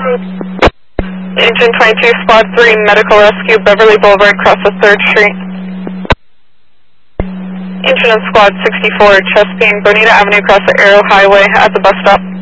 Engine 22, Squad 3, Medical Rescue, Beverly Boulevard, across the 3rd Street. Engine of Squad 64, chest pain, Bonita Avenue, across the Arrow Highway at the bus stop.